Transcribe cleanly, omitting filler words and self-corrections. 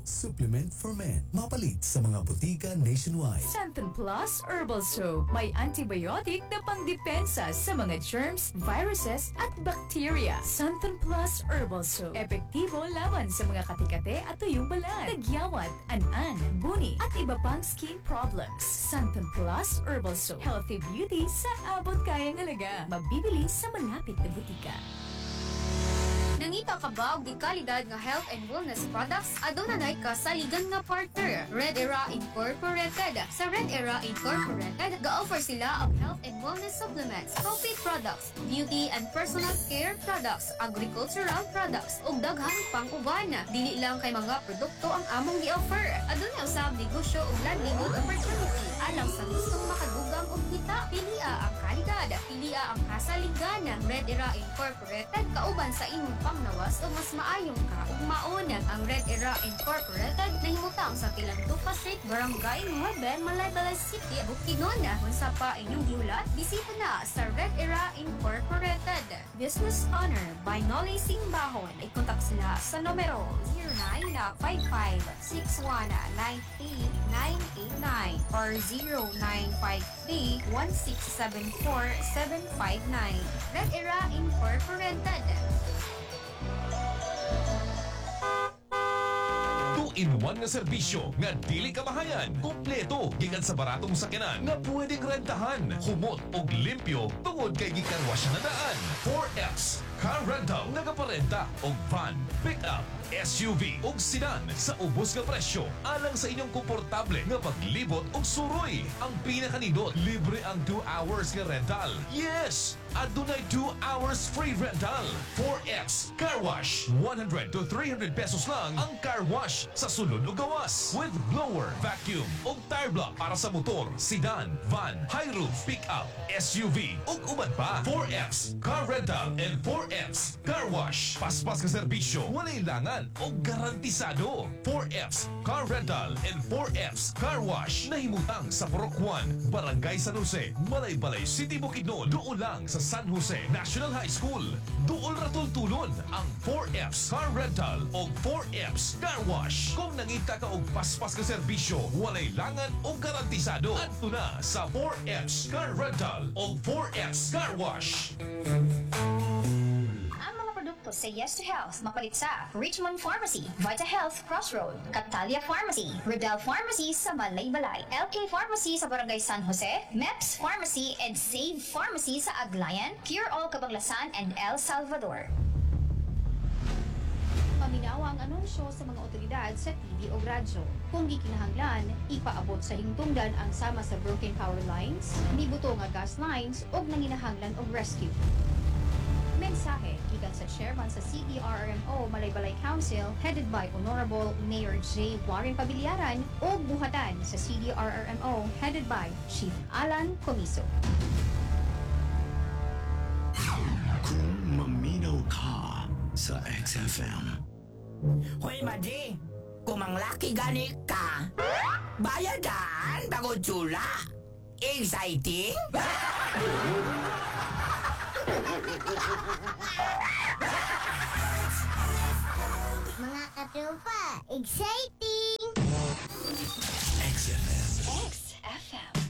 Supplement for men. Mapalit sa mga butika nationwide. Santon Plus Herbal Soap. May antibiotic na pangdepensa sa mga germs, viruses at bacteria. Santon Plus Herbal Soap. Epektibo laban sa mga katikate at tuyong balat, tagyawat, an-an, buni at iba pang skin problems. Santon Plus Herbal Soap. Healthy beauty sa abot kayang alaga. Mabibili sa malapit na butika. Nangita ka ba og di kalidad nga health and wellness products? Adunay ka sa ligan nga partner, Red Era Incorporated. Sa Red Era Incorporated, ga-offer sila ang health and wellness supplements, coffee products, beauty and personal care products, agricultural products, ug daghang pang uban. Dili lang kay mga produkto ang among gi-offer. Adunay usab negosyo ug livelihood opportunity. Alang sa gustong makadugang og kita, pilia ang kalidad, pilia ang kasaligan. Red Era Incorporated kauban sa imong pangnawas o mas maayong ka ug mauna. Ang Red Era Incorporated nahimutang sa Tilandupa Street, Barangay 9, Malaybalay City, Bukidnon. Kung sa pa inyong giulat, bisita na sa Red Era Incorporated. Business owner by Noli Simbahon. Ikontak sila sa numero 0953-6193989 or 0953-1674-759. Red Era Incorporated. 2-in-1 nga serbisyo nga dili kabahayan, kompleto gikan sa baratong sakyanan nga pwedeng rentahan, humot og limpyo tungod kay gikarwash na daan. 4X Car Rental nagaparenta og van, pick-up, SUV ug sedan sa ubos nga presyo alang sa inyong komportable nga paglibot og suroy. Ang pinakanindot, libre ang 2 hours nga rental. Yes! Adunay 2 hours free rental. 4X Car Wash. 100 to 300 pesos lang ang car wash sa sulod o gawas. With blower, vacuum ug tire block para sa motor, sedan, van, high roof, pick-up, SUV ug uban pa. 4X Car Rental and 4X Car Wash. Paspas ka serbisyo, walay langan o garantisado. 4X Car Rental and 4X Car Wash. Nahimutang sa Purok 1, Barangay San Jose, Malaybalay City, Bukidnon. Doon lang sa San Jose National High School. Doon ratultulon ang 4X Car Rental o 4X Car Wash. Kung nangita ka og paspas ka serbisyo, walay langan o garantisado. Adto na sa 4X Car Rental o 4X Car Wash. Say yes to health. Mapalit sa Richmond Pharmacy, Vita Health Crossroad, Catalia Pharmacy, Rebel Pharmacy sa Malaybalay, LK Pharmacy sa Barangay San Jose, MEPS Pharmacy and Save Pharmacy sa Aglayan, Cure All Cabanglasan and El Salvador. Paminawa ang anunsyo sa mga otoridad sa TV o radyo. Kung gikinahanglan, ipaabot sa hingtungdan ang sama sa broken power lines, nibuto nga gas lines o nanginahanglan og rescue. Mensahe gikan sa chairman sa CDRRMO Malaybalay Council headed by Honorable Mayor J. Warren Pabiliaran o buhatan sa CDRRMO headed by Chief Alan Comiso. Kung maminaw ka sa XFM. Hoy, Madi! Kung manglaki gani ka, bayadan bago tsula. Exciting? Mga katropa, exciting! XFM. XFM.